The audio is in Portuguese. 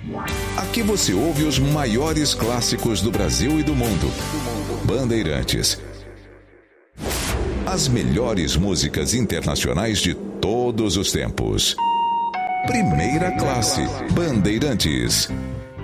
Aqui você ouve os maiores clássicos do Brasil e do mundo. Bandeirantes. As melhores músicas internacionais de todos os tempos. Primeira classe, Bandeirantes.